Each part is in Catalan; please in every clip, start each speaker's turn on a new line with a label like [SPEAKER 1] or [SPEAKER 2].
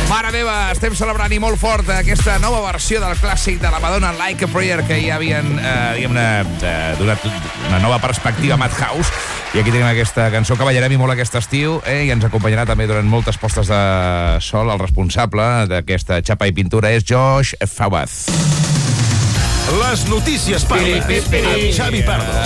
[SPEAKER 1] Mare meva, estem celebrant i molt fort aquesta nova versió del clàssic de la Madonna, Like a Prayer, que ja havien donat una nova perspectiva a Madhouse. I aquí tenim aquesta cançó que ballarem i molt aquest estiu, i ens acompanyarà també durant moltes postes de sol. El responsable d'aquesta xapa i pintura és Josh Fawaz.
[SPEAKER 2] Les notícies parlen amb Xavi Pardo.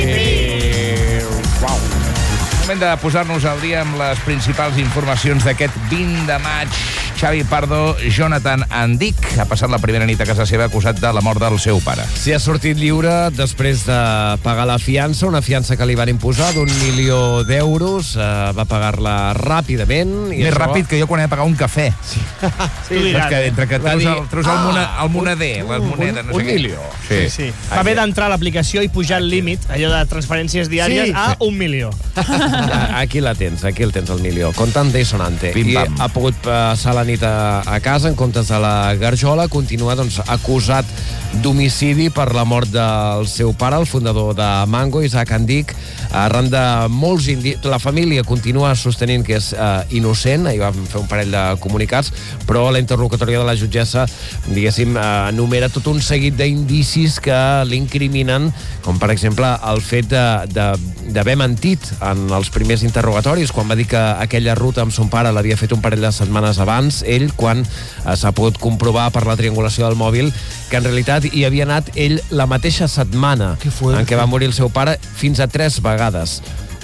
[SPEAKER 1] Moment de posar-nos al dia amb les principals informacions d'aquest 20 de maig. Xavi Pardo, Jonathan Andic ha passat la primera nit a casa seva acusat de la mort del seu pare.
[SPEAKER 3] Sí, ha sortit lliure després de pagar la fiança, una fiança que li van imposar d'1 milió d'euros. Va pagar-la ràpidament.
[SPEAKER 1] Més ràpid que jo quan he de pagar un cafè.
[SPEAKER 3] Sí.
[SPEAKER 1] Entre que treus el moneder, les monedes, no sé què.
[SPEAKER 3] 1 milió.
[SPEAKER 4] Sí. Va haver d'entrar a l'aplicació i pujar el límit, allò de transferències diàries, a 1 milió.
[SPEAKER 3] Aquí el tens el milió. Contante i sonante. I ha pogut passar la nit a casa en comptes de la garjola. Continua acusat d'homicidi per la mort del seu pare, el fundador de Mango, Isaac Andic. Arran de molts la família continua sostenint que és innocent. Ahir vam fer un parell de comunicats, però la interlocutòria de la jutgessa, diguéssim, enumera tot un seguit d'indicis que l'incriminen, com per exemple el fet d'haver mentit en els primers interrogatoris, quan va dir que aquella ruta amb son pare l'havia fet un parell de setmanes abans, ell, quan s'ha pogut comprovar per la triangulació del mòbil que en realitat hi havia anat ell la mateixa setmana en què va morir el seu pare, fins a 3 vegades.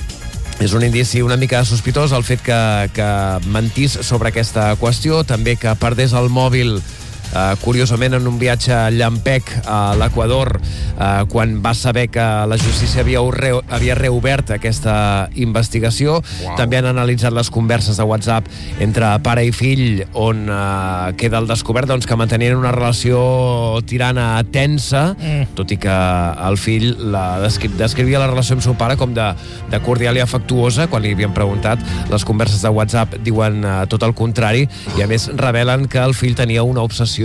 [SPEAKER 3] És un indici una mica sospitós el fet que mentís sobre aquesta qüestió, també que perdés el mòbil curiosament en un viatge llampec a l'Equador, quan va saber que la justícia havia reobert aquesta investigació. També han analitzat les converses de WhatsApp entre pare i fill, on queda el descobert que mantenien una relació tirant a tensa, tot i que el fill descrivia la relació amb seu pare com de cordial i afectuosa. Quan li havien preguntat, les converses de WhatsApp diuen tot el contrari, i a més revelen que el fill tenia una obsessió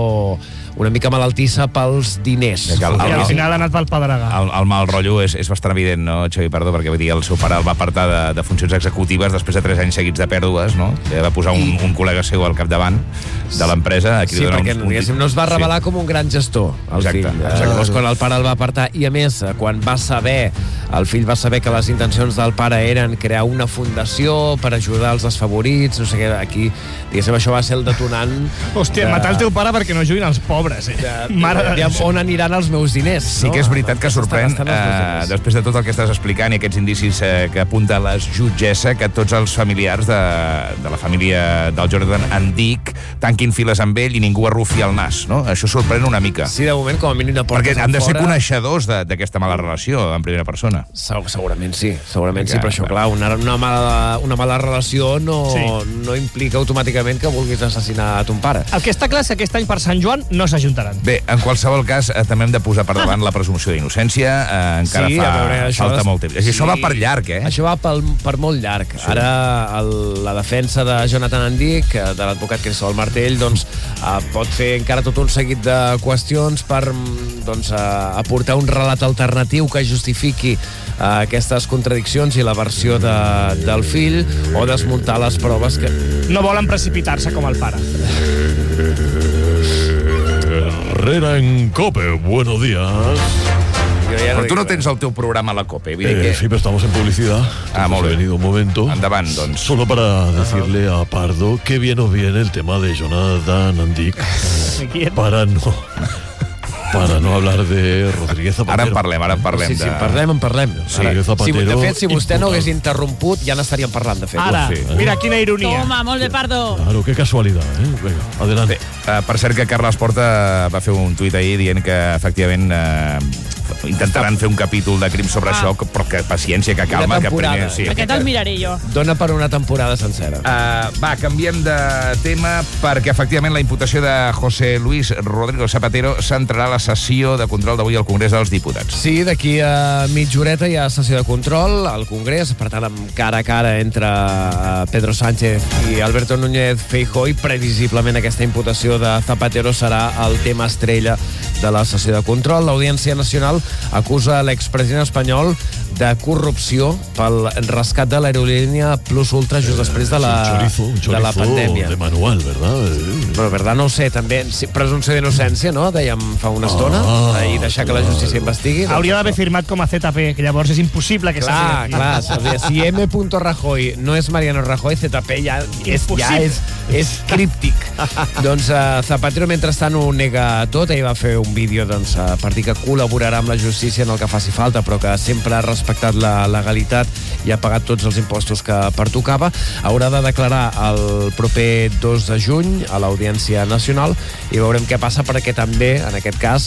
[SPEAKER 3] una mica malaltissa pels diners.
[SPEAKER 4] Al final ha anat pel pedregar.
[SPEAKER 1] El mal rotllo és bastant evident, no, Xavi Pardo? Perquè el seu pare el va apartar de funcions executives després de 3 anys seguits de pèrdues, no? Va posar un col·lega seu al capdavant de l'empresa.
[SPEAKER 3] Sí, perquè no es va revelar com un gran gestor, el fill. Llavors, quan el pare el va apartar, i a més, quan el fill va saber que les intencions del pare eren crear una fundació per ajudar els desfavorits, no sé què, aquí, diguéssim, això va ser el detonant.
[SPEAKER 4] Hòstia, matar el teu pare perquè no juguin els pobres,
[SPEAKER 3] on aniran els meus diners.
[SPEAKER 1] Sí que és veritat que sorprèn, després de tot el que estàs explicant i aquests indicis que apunta la jutgessa, que tots els familiars de la família del Jonathan Andic tanquin files amb ell i ningú arrufi el nas, no? Això sorprèn una mica.
[SPEAKER 3] Sí, de moment, com a mínim de portes
[SPEAKER 1] perquè han de ser coneixedors d'aquesta mala relació en primera persona.
[SPEAKER 3] Segurament sí, però això, clar, una mala relació no implica automàticament que vulguis assassinar a ton pare.
[SPEAKER 4] El que està clar és que aquest any per Sant Joan no s'ajuntaran.
[SPEAKER 1] Bé, en qualsevol cas, també hem de posar per davant la presumpció d'innocència. Encara falta molt temps. Això va per llarg,
[SPEAKER 3] Això va per molt llarg. Sí. Ara la defensa de Jonathan Andic, de l'advocat Cristóbal Martell, pot fer encara tot un seguit de qüestions per aportar un relat alternatiu que justifiqui aquestes contradiccions i la versió del fill, o desmuntar les proves que...
[SPEAKER 4] No volen precipitar-se com el pare.
[SPEAKER 2] Herrera en COPE, buenos días.
[SPEAKER 1] Però tu no tens el teu programa a la COPE.
[SPEAKER 2] Sí, pero estamos en publicidad.
[SPEAKER 1] Molt bé.
[SPEAKER 2] Ha venido un momento.
[SPEAKER 1] Endavant, doncs.
[SPEAKER 2] Solo para decirle a Pardo que bien nos viene el tema de Jonathan Andic. Para no hablar de Rodríguez Zapatero.
[SPEAKER 1] Ara en parlem.
[SPEAKER 3] Sí, en parlem.
[SPEAKER 2] Rodríguez Zapatero.
[SPEAKER 3] De fet, si vostè no hagués interromput, ja n'estaríem parlant, de fet.
[SPEAKER 4] Ara, mira quina ironia.
[SPEAKER 5] Toma, molt bé, Pardo.
[SPEAKER 2] Claro, qué casualidad, Venga, adelante.
[SPEAKER 1] Per cert, que Carles Porta va fer un tuit ahir dient que, efectivament, intentaran fer un capítol de Crims sobre això, però que paciència, que calma.
[SPEAKER 5] Aquest el miraré jo.
[SPEAKER 3] Dona per una temporada sencera.
[SPEAKER 1] Canviem de tema, perquè, efectivament, la imputació de José Luis Rodrigo Zapatero centrarà la sessió de control d'avui al Congrés dels Diputats.
[SPEAKER 3] Sí, d'aquí a mitja horeta hi ha sessió de control al Congrés, per tant, amb cara a cara entre Pedro Sánchez i Alberto Núñez Feijóo, i previsiblement aquesta imputació de Zapatero serà el tema estrella de la sessió de control. L'Audiència Nacional acusa l'expresident espanyol de corrupció pel rescat de l'aerolínia Plus Ultra just després de la pandèmia.
[SPEAKER 2] De manual, ¿verdad?
[SPEAKER 3] Però, verdad, no ho sé, també. Presumpció d'innocència, no? Dèiem fa una estona. I deixar que la justícia investigui.
[SPEAKER 4] Hauria d'haver firmat com a ZP, que llavors és impossible que s'hagi...
[SPEAKER 3] Clar. Si M. Rajoy no és Mariano Rajoy, ZP ja és críptic. Doncs Zapatero, mentrestant, ho nega tot. Ell va fer un vídeo per dir que col·laborarà amb la justícia en el que faci falta, però que sempre ha respectat la legalitat i ha pagat tots els impostos que pertocava. Haurà de declarar el proper 2 de juny a l'Audiència Nacional i veurem què passa, perquè també, en aquest cas,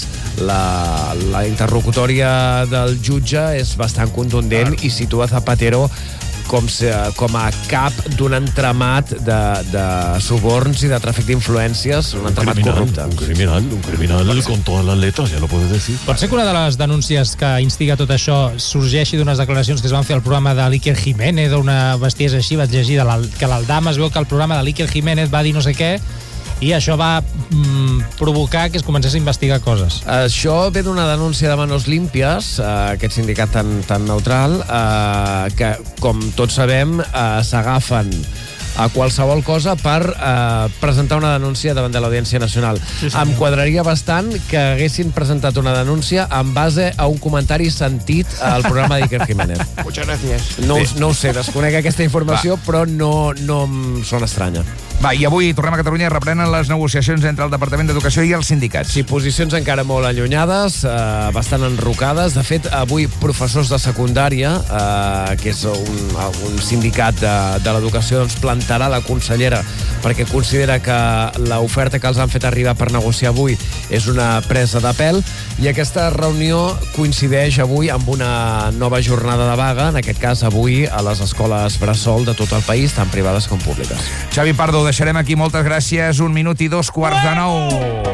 [SPEAKER 3] la interlocutòria del jutge és bastant contundent i situa Zapatero com a cap d'un entramat de suborns i de tràfic d'influències, un entramat corrupte.
[SPEAKER 2] Un criminal con todas las letras, ja no puedes decir.
[SPEAKER 6] Pot ser que una de les denúncies que instiga tot això sorgeixi d'unes declaracions que es van fer al programa de l'Iker Jiménez o una bestiesa així, vaig llegir que l'Aldama es veu que el programa de l'Iker Jiménez va dir no sé què i això va provocar que es comencés a investigar coses.
[SPEAKER 3] Això ve d'una denúncia de Manos Limpias, aquest sindicat tan neutral, que, com tots sabem, s'agafen a qualsevol cosa per presentar una denúncia davant de l'Audiència Nacional. Sí, em quadraria bastant que haguessin presentat una denúncia en base a un comentari sentit al programa d'Iker Jiménez.
[SPEAKER 1] Muchas gracias.
[SPEAKER 3] No ho sé, desconec aquesta informació, però no em sona estranya.
[SPEAKER 1] Va, i avui tornem a Catalunya i reprenen les negociacions entre el Departament d'Educació i els sindicats.
[SPEAKER 3] Sí, posicions encara molt allunyades, bastant enrocades. De fet, avui professors de secundària, que és un sindicat de l'educació, doncs plantarà la consellera perquè considera que l'oferta que els han fet arribar per negociar avui és una presa de pèl, i aquesta reunió coincideix avui amb una nova jornada de vaga, en aquest cas avui a les escoles bressol de tot el país, tant privades com públiques.
[SPEAKER 1] Xavi Pardo, ho deixarem aquí. Moltes gràcies. 1 minut i 2 quarts de 9.